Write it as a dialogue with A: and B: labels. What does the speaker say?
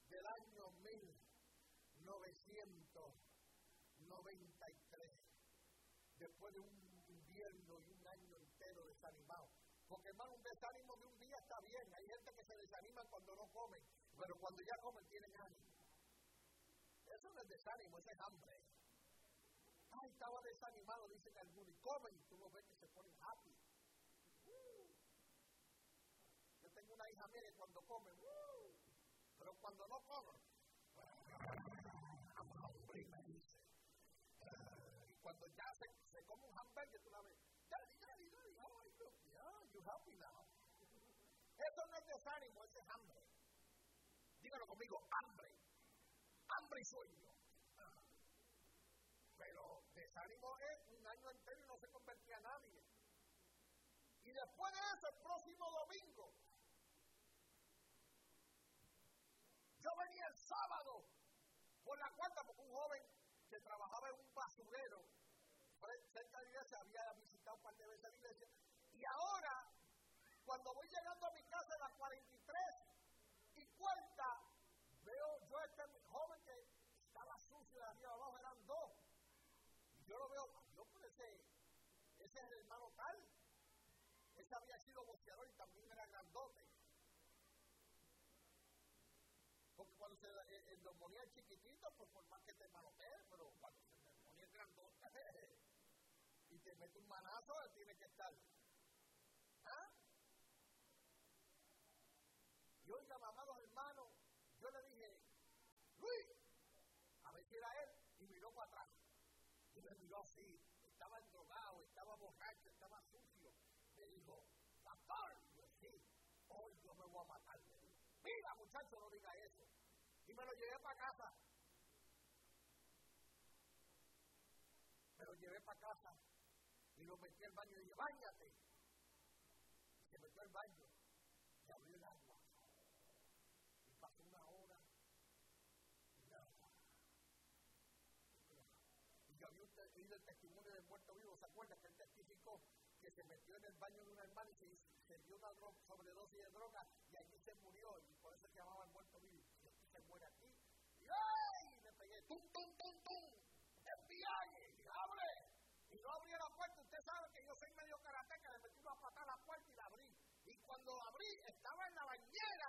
A: del año 1993, después de un invierno y un año entero desanimado. Porque, hermano, un desánimo de un día está bien. Hay gente que se desanima cuando no comen, pero cuando ya comen tienen ánimo. Eso no es desánimo, eso es hambre. Ay, estaba desanimado, dicen algunos, y comen, y tú lo ves que se ponen happy. Yo tengo una hija mía que cuando come, pero cuando no come, hambre, me dice. Y cuando ya se come un hamburger, tú la ves, daddy, how are you? Yeah, you happy now. Eso no es desánimo, eso es hambre. Dígalo conmigo, hambre. Hambre y sueño. Pero desánimo es un año entero y no se convertía a nadie. Y después de eso, el próximo domingo, yo venía el sábado por la cuarta, porque un joven que trabajaba en un basurero cerca de la iglesia había visitado un par de veces la iglesia. Y ahora, cuando voy llegando a mi casa en las 43 y cuarta, veo yo este joven que estaba sucio de arriba abajo, eran dos. Y yo lo veo, yo pues ese es el hermano tal. Ese había sido boxeador y también era grandote. Porque cuando se neumonía es chiquitito, pues por más que te manotees, pero cuando se neumonía es grandote y te mete un manazo, tiene que estar. ¿Ah? Y oiga, amados hermanos, yo le dije, Luis, a ver si era él, y miró para atrás. Y me miró así, estaba endrogado, estaba borracho, estaba sucio. Me dijo, pastor, y yo, sí, hoy yo me voy a matar. Mira, muchacho, no diga eso. Y me lo llevé para casa. Me lo llevé para casa y lo metí al baño y dije, báñate. Y se metió al baño y abrió el agua. Y pasó una hora y nada. Y yo había oído el testimonio del muerto vivo. ¿Se acuerdan que él testificó que se metió en el baño de una hermana y se dio una sobredosis de droga y allí se murió? Y por eso se llamaba el muerto vivo. Y aquí se muere aquí. Y ¡ay! Le pegué, ¡tum, tum, tum, tum! ¡FBI! ¡Abre! Y no abrí la puerta. Usted sabe que yo soy medio karateca. Le metí una patada a la puerta y la abrí. Y cuando abrí, estaba en la bañera